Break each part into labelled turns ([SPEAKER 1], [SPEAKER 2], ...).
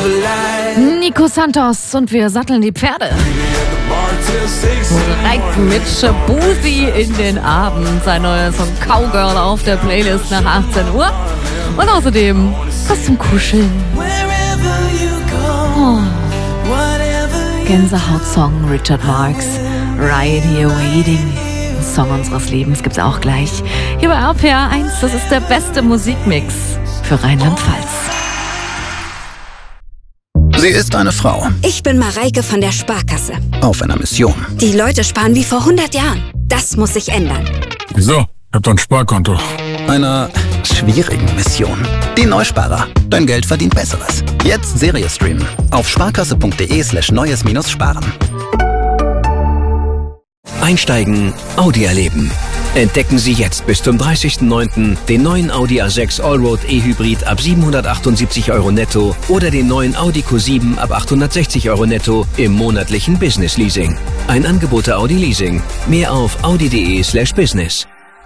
[SPEAKER 1] Nico Santos und wir satteln die Pferde. Direkt mit Shabuzi in den Abend. Sein neuer Song Cowgirl auf der Playlist nach 18 Uhr. Und außerdem was zum Kuscheln. Oh. Gänsehaut-Song Richard Marx. Right Here Waiting. Song unseres Lebens gibt's auch gleich. Hier bei RPR 1, das ist der beste Musikmix für Rheinland-Pfalz.
[SPEAKER 2] Sie ist eine Frau.
[SPEAKER 3] Ich bin Mareike von der Sparkasse.
[SPEAKER 2] Auf einer Mission.
[SPEAKER 3] Die Leute sparen wie vor 100 Jahren. Das muss sich ändern.
[SPEAKER 4] Wieso? Ich hab doch ein Sparkonto.
[SPEAKER 2] Einer schwierigen Mission. Die Neusparer. Dein Geld verdient Besseres. Jetzt Serie streamen. Auf sparkasse.de/neues-sparen.
[SPEAKER 5] Einsteigen, Audi erleben. Entdecken Sie jetzt bis zum 30.09. den neuen Audi A6 Allroad E-Hybrid ab 778 € netto oder den neuen Audi Q7 ab 860 € netto im monatlichen Business Leasing. Ein Angebot der Audi Leasing. Mehr auf audi.de/business.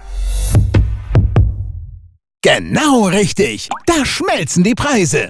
[SPEAKER 6] Genau richtig. Da schmelzen die Preise.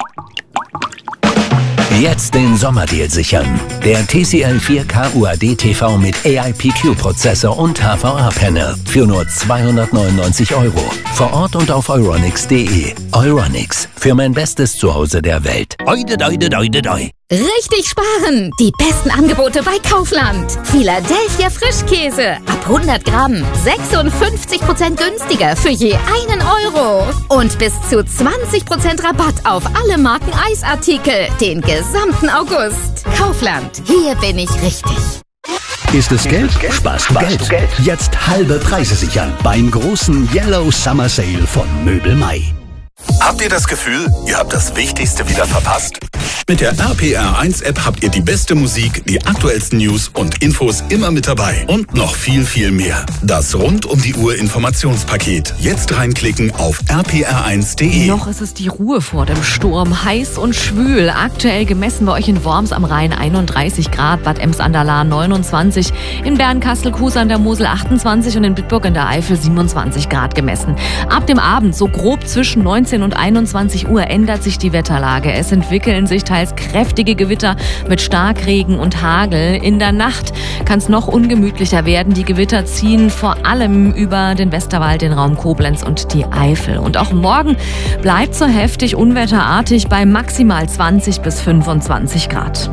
[SPEAKER 7] Jetzt den Sommerdeal sichern. Der TCL 4K UAD TV mit AIPQ-Prozessor und HVA-Panel für nur 299 €. Vor Ort und auf euronics.de. Euronics, für mein bestes Zuhause der Welt.
[SPEAKER 6] Oide, doide, doide, doi.
[SPEAKER 8] Richtig sparen! Die besten Angebote bei Kaufland. Philadelphia Frischkäse ab 100 Gramm 56% günstiger für je 1 €. Und bis zu 20% Rabatt auf alle Marken Eisartikel den gesamten August. Kaufland, hier bin ich richtig.
[SPEAKER 9] Ist es Geld? Sparst du Geld. Jetzt halbe Preise sichern beim großen Yellow Summer Sale von Möbel Mai.
[SPEAKER 10] Habt ihr das Gefühl, ihr habt das Wichtigste wieder verpasst?
[SPEAKER 11] Mit der RPR 1 App habt ihr die beste Musik, die aktuellsten News und Infos immer mit dabei. Und noch viel, viel mehr. Das rund um die Uhr Informationspaket. Jetzt reinklicken auf rpr1.de.
[SPEAKER 1] Noch ist es die Ruhe vor dem Sturm. Heiß und schwül. Aktuell gemessen bei euch in Worms am Rhein 31 Grad, Bad Ems an der Lahn 29, in Bern-Kassel-Kues an der Mosel 28 und in Bitburg in der Eifel 27 Grad gemessen. Ab dem Abend, so grob zwischen 19 und 21 Uhr, ändert sich die Wetterlage. Es entwickeln sich teils kräftige Gewitter mit Starkregen und Hagel. In der Nacht kann es noch ungemütlicher werden. Die Gewitter ziehen vor allem über den Westerwald, den Raum Koblenz und die Eifel. Und auch morgen bleibt so heftig unwetterartig bei maximal 20 bis 25 Grad.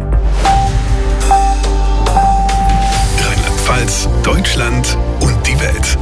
[SPEAKER 11] Rheinland-Pfalz, Deutschland und die Welt.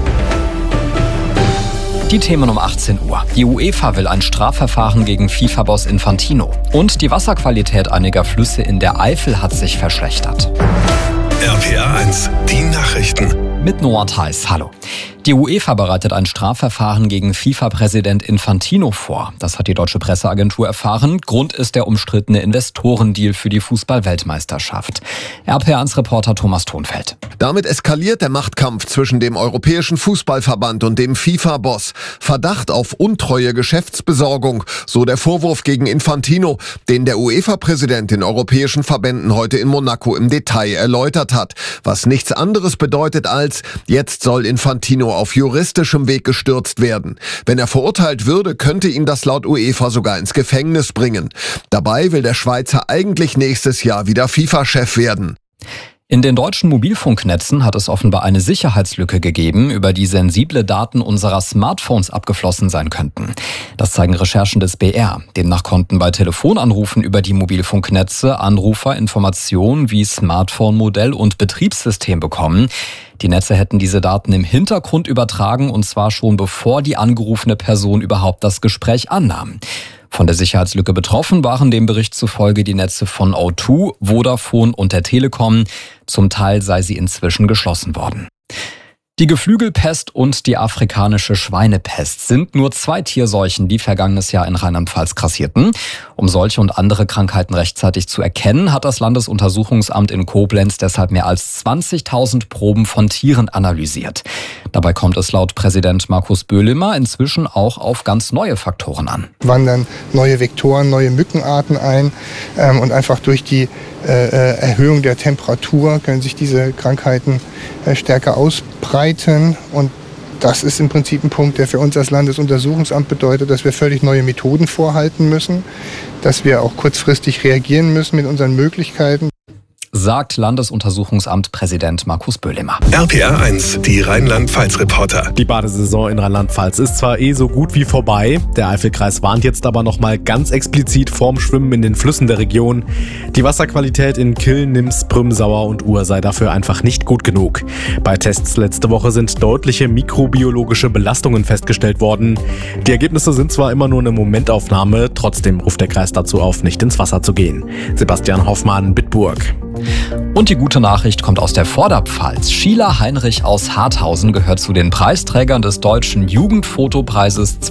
[SPEAKER 12] Die Themen um 18 Uhr. Die UEFA will ein Strafverfahren gegen FIFA-Boss Infantino. Und die Wasserqualität einiger Flüsse in der Eifel hat sich verschlechtert.
[SPEAKER 11] RPR 1, die Nachrichten.
[SPEAKER 12] Mit Noah Theis, hallo. Die UEFA bereitet ein Strafverfahren gegen FIFA-Präsident Infantino vor. Das hat die deutsche Presseagentur erfahren. Grund ist der umstrittene Investorendeal für die Fußball-Weltmeisterschaft. RPR1-Reporter Thomas Thonfeld.
[SPEAKER 13] Damit eskaliert der Machtkampf zwischen dem Europäischen Fußballverband und dem FIFA-Boss. Verdacht auf untreue Geschäftsbesorgung, so der Vorwurf gegen Infantino, den der UEFA-Präsident den europäischen Verbänden heute in Monaco im Detail erläutert hat. Was nichts anderes bedeutet als, jetzt soll Infantino auf juristischem Weg gestürzt werden. Wenn er verurteilt würde, könnte ihn das laut UEFA sogar ins Gefängnis bringen. Dabei will der Schweizer eigentlich nächstes Jahr wieder FIFA-Chef werden.
[SPEAKER 12] In den deutschen Mobilfunknetzen hat es offenbar eine Sicherheitslücke gegeben, über die sensible Daten unserer Smartphones abgeflossen sein könnten. Das zeigen Recherchen des BR. Demnach konnten bei Telefonanrufen über die Mobilfunknetze Anrufer Informationen wie Smartphone-Modell und Betriebssystem bekommen. Die Netze hätten diese Daten im Hintergrund übertragen, und zwar schon bevor die angerufene Person überhaupt das Gespräch annahm. Von der Sicherheitslücke betroffen waren dem Bericht zufolge die Netze von O2, Vodafone und der Telekom. Zum Teil sei sie inzwischen geschlossen worden. Die Geflügelpest und die afrikanische Schweinepest sind nur 2 Tierseuchen, die vergangenes Jahr in Rheinland-Pfalz grassierten. Um solche und andere Krankheiten rechtzeitig zu erkennen, hat das Landesuntersuchungsamt in Koblenz deshalb mehr als 20.000 Proben von Tieren analysiert. Dabei kommt es laut Präsident Markus Böhlimer inzwischen auch auf ganz neue Faktoren an.
[SPEAKER 14] Wandern neue Vektoren, neue Mückenarten ein und einfach durch die Erhöhung der Temperatur können sich diese Krankheiten stärker ausbreiten und das ist im Prinzip ein Punkt, der für uns als Landesuntersuchungsamt bedeutet, dass wir völlig neue Methoden vorhalten müssen, dass wir auch kurzfristig reagieren müssen mit unseren Möglichkeiten.
[SPEAKER 12] Sagt Landesuntersuchungsamt-Präsident Markus Böhlemer.
[SPEAKER 11] RPR 1, die Rheinland-Pfalz-Reporter.
[SPEAKER 15] Die Badesaison in Rheinland-Pfalz ist zwar so gut wie vorbei, der Eifelkreis warnt jetzt aber nochmal ganz explizit vorm Schwimmen in den Flüssen der Region. Die Wasserqualität in Kiln, Nims, Prümsauer und Ur sei dafür einfach nicht gut genug. Bei Tests letzte Woche sind deutliche mikrobiologische Belastungen festgestellt worden. Die Ergebnisse sind zwar immer nur eine Momentaufnahme, trotzdem ruft der Kreis dazu auf, nicht ins Wasser zu gehen. Sebastian Hoffmann, Bitburg.
[SPEAKER 12] Und die gute Nachricht kommt aus der Vorderpfalz. Sheila Heinrich aus Harthausen gehört zu den Preisträgern des Deutschen Jugendfotopreises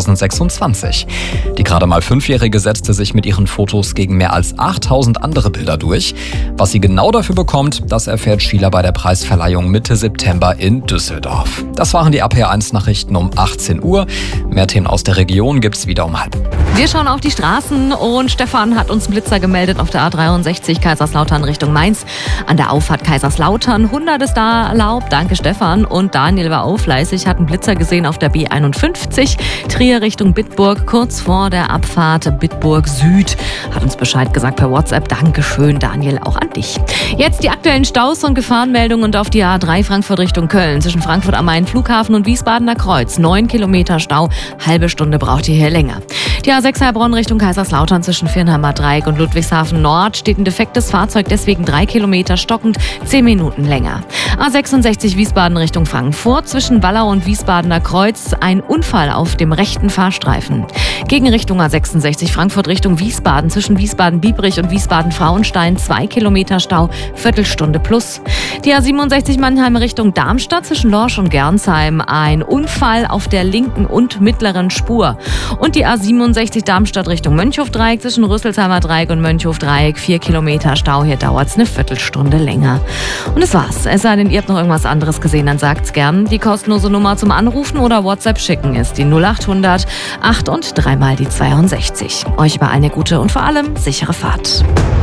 [SPEAKER 12] 2026. Die gerade mal 5-Jährige setzte sich mit ihren Fotos gegen mehr als 8000 andere Bilder durch. Was sie genau dafür bekommt, das erfährt Sheila bei der Preisverleihung Mitte September in Düsseldorf. Das waren die RPR1-Nachrichten um 18 Uhr. Mehr Themen aus der Region gibt's wieder um 12:30.
[SPEAKER 1] Wir schauen auf die Straßen und Stefan hat uns Blitzer gemeldet auf der A63 Kaiserslautern Richtung Mainz. An der Auffahrt Kaiserslautern 100 ist da erlaubt. Danke Stefan. Und Daniel war auch fleißig, hat einen Blitzer gesehen auf der B51 Trier Richtung Bitburg, kurz vor der Abfahrt Bitburg Süd. Hat uns Bescheid gesagt per WhatsApp. Dankeschön Daniel, auch an dich. Jetzt die aktuellen Staus und Gefahrenmeldungen und auf die A3 Frankfurt Richtung Köln. Zwischen Frankfurt am Main Flughafen und Wiesbadener Kreuz. 9 Kilometer Stau, halbe Stunde braucht ihr hier länger. Die A6 Heilbronn Richtung Kaiserslautern zwischen Viernheimer Dreieck und Ludwigshafen Nord steht ein defektes Fahrzeug, deswegen 3 Kilometer stockend, 10 Minuten länger. A66 Wiesbaden Richtung Frankfurt zwischen Wallau und Wiesbadener Kreuz ein Unfall auf dem rechten Fahrstreifen. Gegenrichtung A66 Frankfurt Richtung Wiesbaden zwischen Wiesbaden-Biebrich und Wiesbaden-Frauenstein 2 Kilometer Stau, Viertelstunde plus. Die A67 Mannheim Richtung Darmstadt zwischen Lorsch und Gernsheim ein Unfall auf der linken und mittleren Spur. Und die A67 Darmstadt Richtung Mönchhofdreieck zwischen Rüsselsheimer Dreieck und Mönchhofdreieck 4 Kilometer Stau. Hier dauert es eine Viertelstunde länger. Und das war's. Es sei denn, ihr habt noch irgendwas anderes gesehen, dann sagt's gern. Die kostenlose Nummer zum Anrufen oder WhatsApp schicken ist die 0800 8 und 3 mal die 62. Euch überall eine gute und vor allem sichere Fahrt.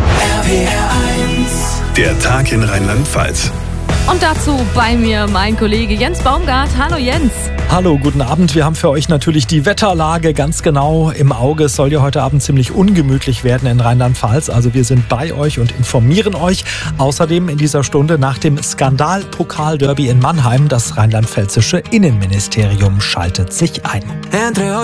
[SPEAKER 11] Der Tag in Rheinland-Pfalz.
[SPEAKER 1] Und dazu bei mir mein Kollege Jens Baumgart. Hallo Jens.
[SPEAKER 16] Hallo, guten Abend. Wir haben für euch natürlich die Wetterlage ganz genau im Auge. Es soll ja heute Abend ziemlich ungemütlich werden in Rheinland-Pfalz. Also wir sind bei euch und informieren euch. Außerdem in dieser Stunde nach dem Skandal-Pokal-Derby in Mannheim. Das rheinland-pfälzische Innenministerium schaltet sich ein.